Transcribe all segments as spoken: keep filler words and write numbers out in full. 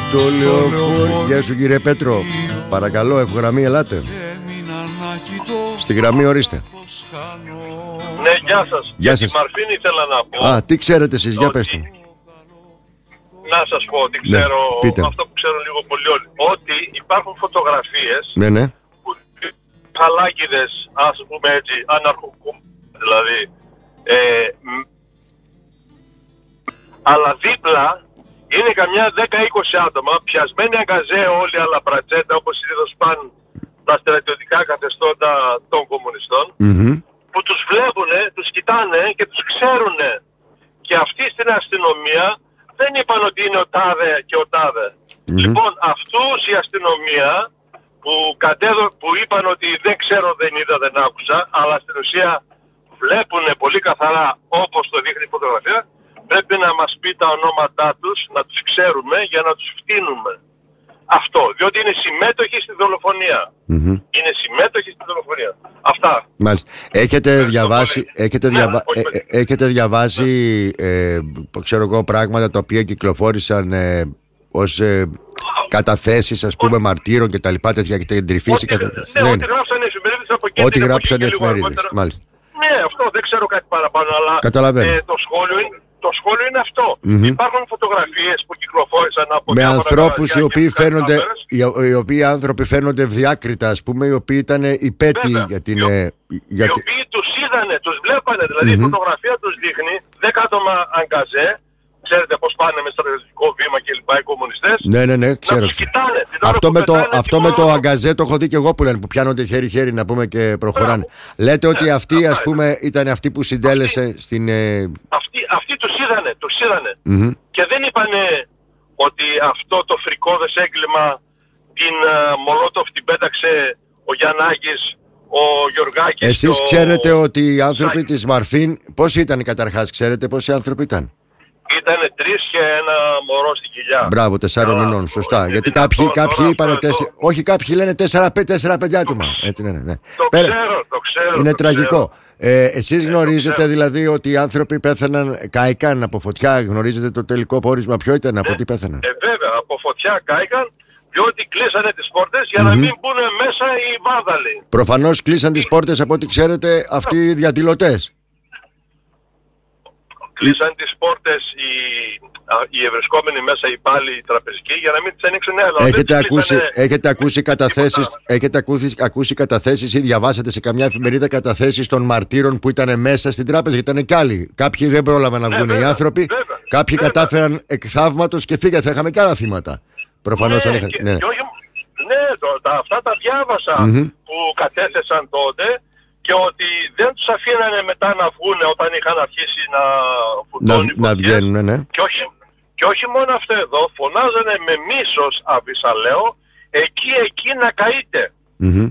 το λεωφορείο. Γεια σου κύριε Πέτρο. Παρακαλώ, έχω γραμμή, ελάτε. Στη γραμμή ορίστε. Ναι, γεια σας. Γεια σας. Τη Μαρφίν ήθελα να πω. Α, τι ξέρετε εσείς, για πες του. Να σας πω ότι ξέρω, ναι, αυτό που ξέρω λίγο πολύ όλοι. Ότι υπάρχουν φωτογραφίες, ναι, ναι, που χαλάκιδες, ας πούμε έτσι, αναρχοκού, δηλαδή, ε, μ, αλλά δίπλα είναι καμιά δέκα είκοσι άτομα, πιασμένοι αγκαζέ όλοι, αλλά πρατσέτα, όπως συνήθως πάνε τα στρατιωτικά καθεστώτα των κομμουνιστών, mm-hmm. που τους βλέπουνε, τους κοιτάνε και τους ξέρουνε. Και αυτοί στην αστυνομία δεν είπαν ότι είναι ο τάδε και ο τάδε. Mm-hmm. Λοιπόν, αυτούς η αστυνομία που, κατέδω, που είπαν ότι δεν ξέρω, δεν είδα, δεν άκουσα, αλλά στην ουσία βλέπουνε πολύ καθαρά όπως το δείχνει η φωτογραφία, πρέπει να μας πει τα ονόματά τους, να τους ξέρουμε για να τους φτύνουμε. Αυτό, διότι είναι συμμέτοχοι στη δολοφονία. Mm-hmm. Είναι συμμέτοχοι στη δολοφονία. Αυτά. Μάλιστα. Έχετε διαβάσει, έχετε, διαβα... ναι, ε, ε, έχετε διαβάσει ε, ξέρω εγώ, πράγματα τα οποία κυκλοφόρησαν ε, ως ε, καταθέσεις, ας πούμε, μαρτύρων και τα λοιπά, τέτοια, έχετε εντρυφήσει. Ό,τι, κατα... ναι, ναι, ό,τι γράψανε οι εφημερίδες από εκεί. Ό,τι γράψανε οι εφημερίδες, μάλιστα. Ναι, αυτό δεν ξέρω κάτι παραπάνω, αλλά ε, το σχόλιο είναι... Το σχόλιο είναι αυτό. Mm-hmm. Υπάρχουν φωτογραφίες που κυκλοφόρησαν από με ανθρώπους οι οποίοι φαίνονται, οι, οι οποίοι άνθρωποι φαίνονται ευδιάκριτα, ας πούμε, οι οποίοι ήταν υπέτειοι για την... Οι, για... οι οποίοι τους είδανε, τους βλέπανε, δηλαδή mm-hmm. η φωτογραφία τους δείχνει δέκα άτομα αγκαζέ, ξέρετε πώς πάνε με στρατιωτικό βήμα και λοιπά οι κομμουνιστές. Ναι, ναι, ναι, ξέρω. Να τους κοιτάνε. Αυτό, με το, αυτό με το αγκαζέ το έχω δει και εγώ που λένε, που πιάνονται χέρι-χέρι να πούμε και προχωράνε. Μπράβο. Λέτε ότι ναι, αυτοί, ας πούμε, ήταν αυτοί που συντέλεσε αυτή, στην... Ε... Αυτοί, αυτοί τους είδανε, τους είδανε. Mm-hmm. Και δεν είπανε ότι αυτό το φρικόδες έγκλημα την uh, Μολότοφ την πέταξε ο Γιαννάκης, ο Γιωργάκης. Εσείς ο... ξέρετε ότι οι άνθρωποι της Μαρφίν, πόσοι ήταν καταρχάς, ξέρετε πόσοι άνθρωποι ήταν? Ήτανε τρεις και ένα μωρό στην κοιλιά. Μπράβο, τεσσάρων μηνών, σωστά. Γιατί, γιατί κάποιοι, αυτό, κάποιοι τώρα, είπανε αυτό, τέσσερα. Όχι, κάποιοι λένε τέσσερα, τέσσερα πέντε άτομα. Έτσι, ναι, ναι. Το Πέρα... ξέρω, το ξέρω. Είναι το τραγικό. Ξέρω. Ε, εσείς ε, γνωρίζετε δηλαδή ότι οι άνθρωποι πέθαναν, κάηκαν από φωτιά. Γνωρίζετε το τελικό πόρισμα ποιο ήταν, ναι, από τι πέθαναν? Ε, βέβαια, από φωτιά κάηκαν, διότι κλείσανε τις πόρτες για mm-hmm. να μην μπουν μέσα οι βάνδαλοι. Προφανώς κλείσαν τις πόρτες από ό,τι ξέρετε αυτοί οι διαδηλωτές. Κλείσαν τις πόρτες οι, οι ευρισκόμενοι μέσα οι πάλι οι τραπεζικοί για να μην τις ανοίξουν νέα. Έχετε, ακούσει, κλείσανε... έχετε ακούσει καταθέσεις, έχετε ακούσει, ακούσει καταθέσεις ή διαβάσατε σε καμιά εφημερίδα καταθέσεις των μαρτύρων που ήταν μέσα στην τράπεζα? Ήταν κι άλλοι. Κάποιοι δεν πρόλαβαν να βγουν, ναι, οι άνθρωποι. Βέβαια, κάποιοι βέβαια. κατάφεραν εκ θαύματος και φύγανε. Θα είχαμε κι άλλα θύματα. Προφανώς ναι, αν είχαν. Και, ναι, και όχι, ναι το, τα, αυτά τα διάβασα mm-hmm. που κατέθεσαν τότε. Και ότι δεν τους αφήνανε μετά να βγουν όταν είχαν αρχίσει να φουντώνουν να, να βγαίνουν, ναι. Και όχι, και όχι μόνο αυτό εδώ, φωνάζανε με μίσος αβυσαλαίο, εκεί, εκεί να καείτε. Mm-hmm.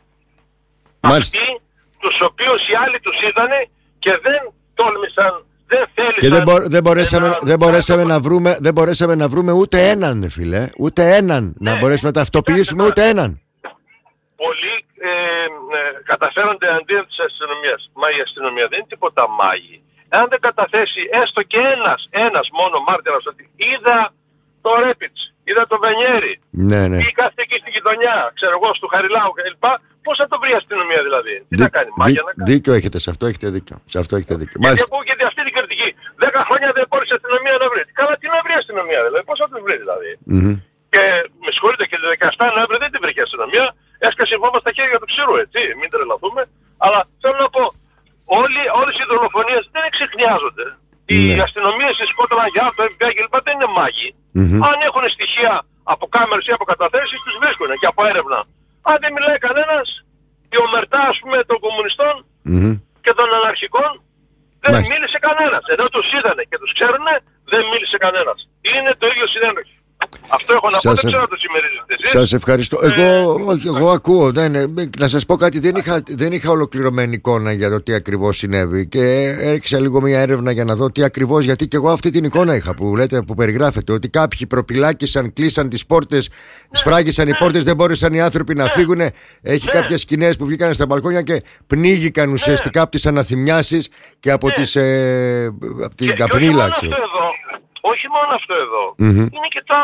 Αυτοί, τους οποίους οι άλλοι τους είδανε και δεν τόλμησαν, δεν θέλησαν... Και δεν, μπο, δεν, μπορέσαμε, ένα, δεν, μπορέσαμε να βρούμε, δεν μπορέσαμε να βρούμε ούτε έναν, φίλε, ούτε έναν, ναι, να μπορέσουμε να ταυτοποιήσουμε ούτε έναν. Πολλοί ε, ε, καταφέρονται αντίον της αστυνομίας. Μα η αστυνομία δεν είναι τίποτα μάγη. Εάν δεν καταθέσει έστω και ένας, ένας μόνο μάρτυρας ότι είδα το Ρέπιτς, είδα το Βενιέρη, ναι, ναι. ή κάθεται εκεί στην γειτονιά, ξέρω εγώ, του Χαριλάου κλπ. Πώς θα το βρει η αστυνομία δηλαδή? Τι Δι, θα κάνει, μάγια δι, να κάνει? Δίκιο έχετε, σε αυτό έχετε δίκιο. Σε αυτό έχετε δίκιο. Γιατί ακούγεται αυτή την κριτική. Δέκα χρόνια δεν μπόρεσε η αστυνομία να βρει. Καλά, τι να βρει η αστυνομία δηλαδή? Πώς θα το βρει δηλαδή? Mm-hmm. Και με συγχωρείτε, και το δεκαεπτά Νοέμβρη δεν την βρήκε η αστυνομία. Έσκασε η βόμβα στα χέρια του ξηρού, έτσι, μην τρελαθούμε. Αλλά θέλω να πω, όλοι, όλες οι δολοφονίες δεν εξεχνιάζονται. Ναι. Οι αστυνομίες, οι Σκότλαντ Γιάρντ, το εφ μπι άι κλπ. Δεν είναι μάγοι. Mm-hmm. Αν έχουν στοιχεία από κάμερες ή από καταθέσεις, τους βρίσκουν και από έρευνα. Αν δεν μιλάει κανένας, η ομερτά, ας πούμε, των κομμουνιστών mm-hmm. και των αναρχικών, δεν Μάλιστα. μίλησε κανένας. Ενώ τους είδανε και τους ξέρουνε, δεν μίλησε κανένας. Είναι το ίδιο συνένοχη. Αυτό έχω να πω, δεν ξέρω το συμμερίζετε εσείς. Σας ευχαριστώ. Ε... Εγώ, εγώ ακούω. Δεν, να σας πω κάτι, δεν είχα, δεν είχα ολοκληρωμένη εικόνα για το τι ακριβώς συνέβη. Και έριξα λίγο μια έρευνα για να δω τι ακριβώς. Γιατί και εγώ αυτή την εικόνα είχα που λέτε, που περιγράφετε. Ότι κάποιοι προπυλάκησαν, κλείσαν τις πόρτες, ναι, σφράγισαν ναι. οι πόρτες, δεν μπόρεσαν οι άνθρωποι να ναι. φύγουν. Έχει ναι. κάποιες σκηνές που βγήκαν στα μπαλκόνια και πνίγηκαν ναι. ουσιαστικά από τις αναθυμιάσεις και από, ναι. τις, ε, από την καπνίλα. Όχι μόνο αυτό εδώ, mm-hmm. είναι και το άλλο.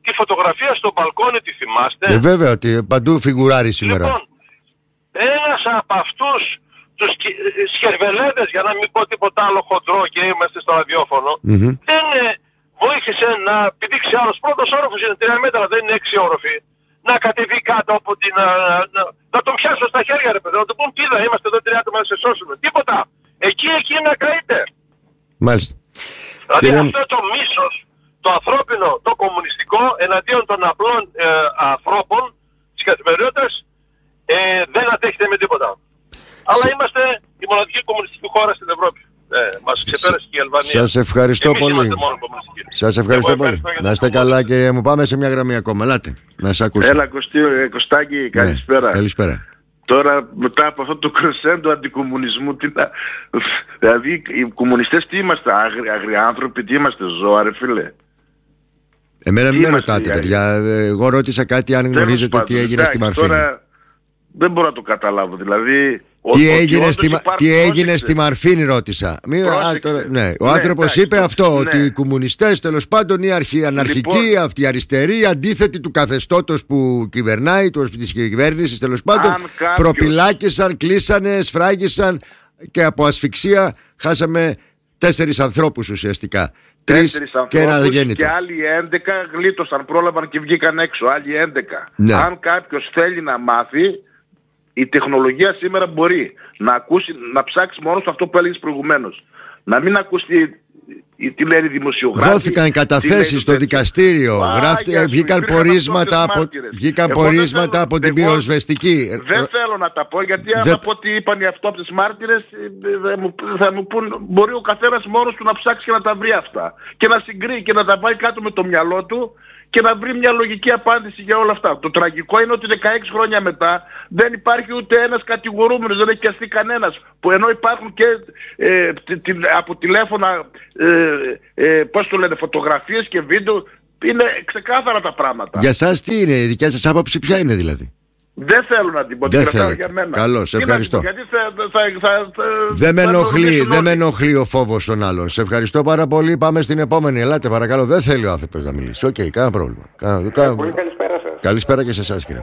τη φωτογραφία στο μπαλκόνι, τη θυμάστε? Ε, βέβαια ότι παντού φιγουράρει σήμερα. Λοιπόν, ένας από αυτούς τους σχερβελέδες, για να μην πω τίποτα άλλο χοντρό και είμαστε στο ραδιόφωνο, Mm-hmm. δεν ε, βοήθησε να πηδήξει άλλος. Πρώτος όροφος είναι τρία μέτρα, δεν είναι έξι όροφοι. Να κατεβεί κάτω από την... Να, να, να τον πιάσω στα χέρια, ρε παιδί, να του πούν πίδα, είμαστε εδώ τρία άτομα να σε σώσουμε. Τίποτα. Εκεί, εκεί να καείτε. Μάλιστα. Δηλαδή Κύριε... αυτό το μίσος, το ανθρώπινο, το κομμουνιστικό, εναντίον των απλών ε, ανθρώπων της καθημερινότητας, ε, δεν αντέχεται με τίποτα. Αλλά είμαστε η μοναδική κομμουνιστική χώρα στην Ευρώπη. Ε, μας ξεπέρασε και η Αλβανία. Σας ευχαριστώ Εμείς πολύ. Σας ευχαριστώ Εγώ πολύ. Να είστε καλά, κύριε μου. Πάμε σε μια γραμμή ακόμα. Ελάτε, να σας ακούσω. Έλα Κωστή, Κωστάκη, καλησπέρα. Ναι, καλησπέρα. Τώρα μετά από αυτό το κρεσέντο αντικομμουνισμού, τι να... δηλαδή οι κομμουνιστές τι είμαστε, άγρι, αγριάνθρωποι, τι είμαστε, ζώα ρε φίλε? Εμένα Τι μην με είμαστε, ρωτάτε, δηλαδή? παιδιά. Εγώ ρώτησα κάτι αν γνωρίζετε τι έγινε στη Μαρφίνη. Τώρα δεν μπορώ να το καταλάβω, δηλαδή... Τι ο, έγινε, στη, τι έγινε πρόσεξε. στη Μαρφίνη, ρώτησα. Μη, α, τώρα, ναι. Ο Ναι, άνθρωπος εντάξει, είπε αυτό, ναι. ότι οι κομμουνιστές, τέλος πάντων, οι αρχι, αναρχικοί, Λοιπόν, αυτοί οι αριστεροί, αντίθετοι του καθεστώτος που κυβερνάει, του, της κυβέρνησης, τέλος πάντων, Αν κάποιος... προπυλάκησαν, κλείσανε, σφράγισαν και από ασφυξία χάσαμε τέσσερις ανθρώπους ουσιαστικά. Τρεις και ένα γέννητο. Και άλλοι έντεκα γλίτωσαν, πρόλαβαν και βγήκαν έξω. Άλλοι έντεκα. Ναι. Αν κάποιος θέλει να μάθει, η τεχνολογία σήμερα μπορεί να ακούσει, να ψάξει μόνο σε αυτό που έλεγες προηγουμένως. Να μην ακούσει τι λένε οι δημοσιογράφοι. Δόθηκαν καταθέσεις στο δικαστήριο. Γράφτε, βγήκαν πορίσματα από, βγήκαν πορίσματα από την πυροσβεστική. Δεν θέλω να τα πω, γιατί αν δεν... θα πω ότι είπαν οι αυτόπτες μάρτυρες, θα μου, θα μου πούν, μπορεί ο καθένας μόνος του να ψάξει και να τα βρει αυτά. Και να συγκρίνει και να τα πάει κάτω με το μυαλό του και να βρει μια λογική απάντηση για όλα αυτά. Το τραγικό είναι ότι δεκαέξι χρόνια μετά δεν υπάρχει ούτε ένας κατηγορούμενος, δεν έχει πιαστεί κανένας. Που ενώ υπάρχουν και ε, τι, τι, από τηλέφωνα, ε, ε, πώς το λένε, φωτογραφίες και βίντεο, είναι ξεκάθαρα τα πράγματα. Για σας τι είναι, η δικιά σας άποψη ποια είναι δηλαδή? Δεν θέλω να την πω, δεν την κρατάω θέλετε. για μένα. Καλώς, σε ευχαριστώ. Γιατί θα, θα, θα, θα, δεν, με θα ενοχλεί, δεν όλοι. με ενοχλεί ο φόβος των άλλων. Σε ευχαριστώ πάρα πολύ. Πάμε στην επόμενη. Ελάτε παρακαλώ. Δεν θέλει ο άνθρωπος να μιλήσει. Οκ, okay, κανένα πρόβλημα. Κάνα, Ε, κάνα... πολύ καλησπέρα σας. Καλησπέρα και σε εσάς, κύριε.